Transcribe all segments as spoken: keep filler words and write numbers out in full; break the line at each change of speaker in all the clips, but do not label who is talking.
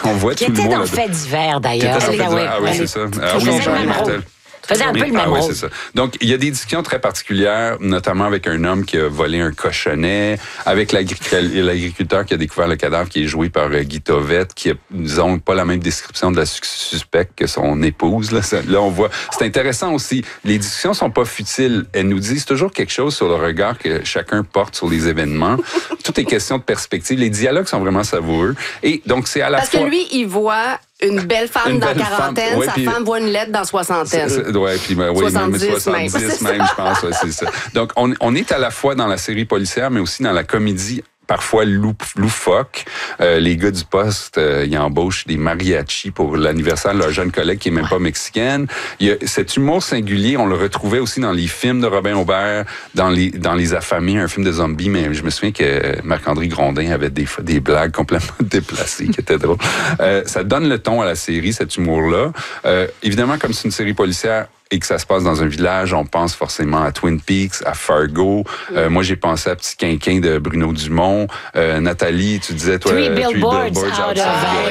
qu'on voit
Qui
tout le
était
monde.
dans Fait divers, d'ailleurs.
Qui était dans Fait divers. Ah oui, c'est ça. Ah oui, Jean-Louis Martel.
Faisait un peu le même
ah,
rôle.
Oui, c'est ça. Donc, il y a des discussions très particulières, notamment avec un homme qui a volé un cochonnet, avec l'agriculteur qui a découvert le cadavre, qui est joué par Guy Tovette, qui a, disons, pas la même description de la suspecte que son épouse. Là, ça, là on voit. C'est intéressant aussi. Les discussions sont pas futiles. Elles nous disent toujours quelque chose sur le regard que chacun porte sur les événements. Tout est question de perspective. Les dialogues sont vraiment savoureux. Et donc, c'est à la
Parce
fois...
Parce que lui, il voit... Une belle femme
une
dans
belle
quarantaine,
femme. Ouais,
sa
puis,
femme voit une lettre dans soixantaine.
Oui, puis ben, oui,
soixante-dix
même soixante-dix même, même je pense. Ouais, c'est ça. Donc, on, on est à la fois dans la série policière, mais aussi dans la comédie parfois loufoque. Euh, les gars du poste, euh, ils embauchent des mariachis pour l'anniversaire de leur jeune collègue qui est même pas mexicaine. Il y a cet humour singulier, on le retrouvait aussi dans les films de Robin Aubert, dans les dans les Affamés, un film de zombies, mais je me souviens que Marc-André Grondin avait des fois des blagues complètement déplacées qui étaient drôles. Euh, ça donne le ton à la série, cet humour-là. Euh, évidemment, comme c'est une série policière, et que ça se passe dans un village, on pense forcément à Twin Peaks, à Fargo. Mm. Euh, moi, j'ai pensé à Petit Quinquin de Bruno Dumont. Euh, Nathalie, tu disais, toi...
Three Billboards out of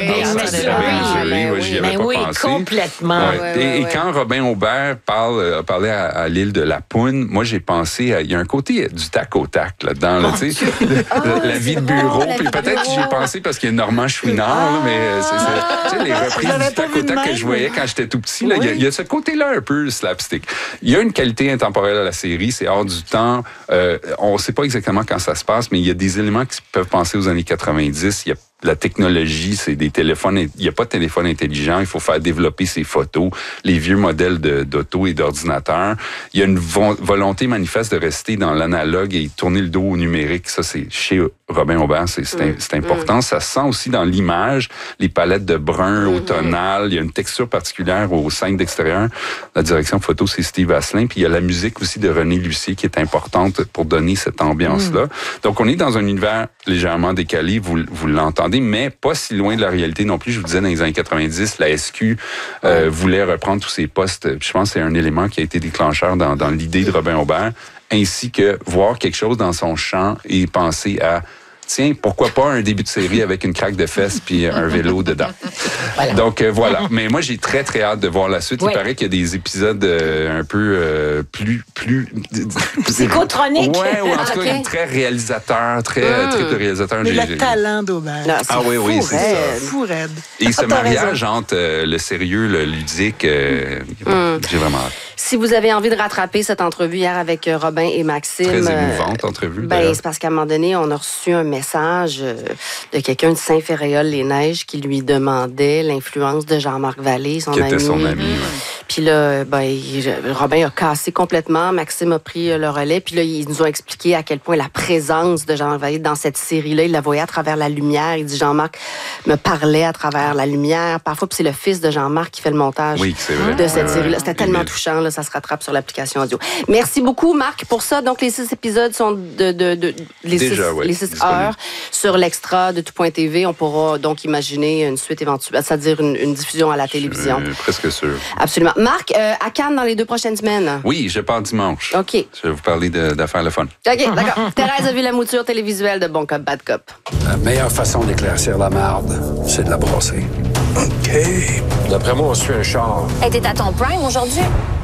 Missouri.
Oui,
j'y avais
mais
pas
oui,
pensé.
complètement.
Ouais.
Ouais,
et,
ouais,
et
ouais.
quand Robin Aubert parle, a parlé à, à l'île de la Poune, moi, j'ai pensé... À, il y a un côté du tac au tac là-dedans. Là, tu sais,
oh,
la vie de bureau. Puis peut-être que j'ai pensé parce qu'il y a Normand Chouinard, là, mais c'est, c'est, tu sais, les reprises du tac au tac que je voyais quand j'étais tout petit, là, il, y a, il y a ce côté-là un peu slapstick. Il y a une qualité intemporelle à la série, c'est hors du temps. Euh, on ne sait pas exactement quand ça se passe, mais il y a des éléments qui peuvent penser aux années quatre-vingt-dix. Il y a la technologie, c'est des téléphones. Il n'y a pas de téléphone intelligent. Il faut faire développer ses photos, les vieux modèles de, d'auto et d'ordinateur. Il y a une vo- volonté manifeste de rester dans l'analogue et tourner le dos au numérique. Ça, c'est chez Robin Aubert, c'est, c'est, mmh. c'est important. Mmh. Ça se sent aussi dans l'image, les palettes de brun mmh. automnal. Il y a une texture particulière aux scènes d'extérieur. La direction photo, c'est Steve Asselin. Puis il y a la musique aussi de René Lucier qui est importante pour donner cette ambiance-là. Mmh. Donc, on est dans un univers légèrement décalé. Vous, vous l'entendez, mais pas si loin de la réalité non plus. Je vous disais, dans les années quatre-vingt-dix, la S Q euh, ouais. voulait reprendre tous ses postes. Je pense que c'est un élément qui a été déclencheur dans, dans l'idée de Robin Aubert, ainsi que voir quelque chose dans son champ et penser à tiens, pourquoi pas un début de série avec une craque de fesses puis un vélo dedans. Voilà. Donc, euh, voilà. Mais moi, j'ai très, très hâte de voir la suite. Oui. Il paraît qu'il y a des épisodes euh, un peu euh, plus... plus
psychotroniques.
Ouais, ou en tout cas, okay. très réalisateur, très, mmh. très réalisateur.
Mais
j'ai,
le
j'ai...
talent d'Aubert.
Ah, ah oui, oui, c'est
raide.
ça.
Fou raide.
Et ce mariage entre euh, le sérieux, le ludique, euh, mmh. j'ai vraiment hâte.
Si vous avez envie de rattraper cette entrevue hier avec Robin et Maxime...
Très émouvante euh, entrevue.
Ben, c'est parce qu'à un moment donné, on a reçu un message de quelqu'un de Saint-Ferréol-les-Neiges qui lui demandait l'influence de Jean-Marc Vallée, son
qui
ami.
Qui était son ami, oui.
Puis là, ben, il, Robin a cassé complètement, Maxime a pris le relais, puis là, ils nous ont expliqué à quel point la présence de Jean-Marc Vallée dans cette série-là, il la voyait à travers la lumière. Il dit, Jean-Marc me parlait à travers la lumière. Parfois, puis c'est le fils de Jean-Marc qui fait le montage
oui, c'est vrai.
de cette
ouais,
série-là. C'était tellement Emile. touchant, là, ça se rattrape sur l'application audio. Merci beaucoup, Marc, pour ça. Donc, les six épisodes sont de, de, de les,
Déjà,
six,
ouais,
les six heures sur l'extra de tout point T V. On pourra donc imaginer une suite éventuelle, c'est-à-dire une, une diffusion à la télévision.
Je suis presque sûr.
Absolument. Marc, euh, à Cannes dans les deux prochaines semaines.
Oui, je pars dimanche.
OK.
Je vais vous parler de, d'affaires le fun.
OK, d'accord. Thérèse a vu la mouture télévisuelle de Bon Cop, Bad Cop.
La meilleure façon d'éclaircir la marde, c'est de la brasser. OK. D'après moi, on suit un char.
Hey, t'es à ton prime aujourd'hui?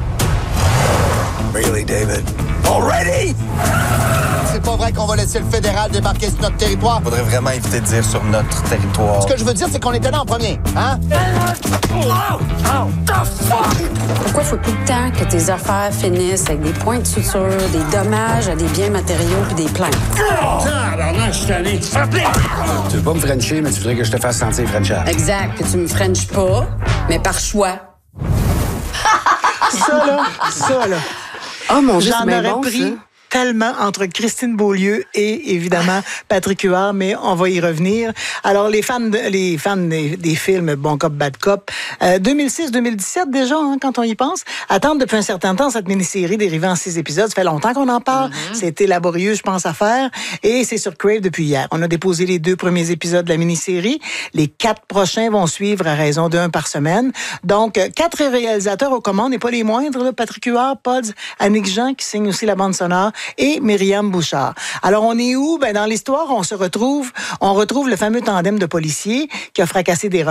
Really, David? Already?
C'est pas vrai qu'on va laisser le fédéral débarquer sur notre territoire.
Faudrait vraiment éviter de dire sur notre territoire.
Ce que je veux dire, c'est qu'on était là en premier, hein?
Pourquoi faut tout le temps que tes affaires finissent avec des points de suture, des dommages à des biens matériaux puis des plaintes?
Tu veux pas me frencher, mais tu voudrais que je te fasse sentir frenchable.
Exact, que tu me frenches pas, mais par choix.
Ça, là, ça, là.
Oh mon Dieu,
J'en
c'est
aurais
bon,
pris
ça.
tellement entre Christine Beaulieu et, évidemment, Patrick Huard, mais on va y revenir. Alors, les fans, de, les fans des, des films Bon Cop, Bad Cop, euh, deux mille six deux mille dix-sept déjà, hein, quand on y pense, attendent depuis un certain temps cette mini-série dérivée en six épisodes. Ça fait longtemps qu'on en parle. Mm-hmm. C'était laborieux, je pense, à faire. Et c'est sur Crave depuis hier. On a déposé les deux premiers épisodes de la mini-série. Les quatre prochains vont suivre à raison d'un par semaine. Donc, quatre réalisateurs aux commandes, et pas les moindres, là, Patrick Huard, Pods, Annick Jean, qui signe aussi la bande sonore, et Myriam Bouchard. Alors, on est où? Ben, dans l'histoire, on se retrouve, on retrouve le fameux tandem de policiers qui a fracassé des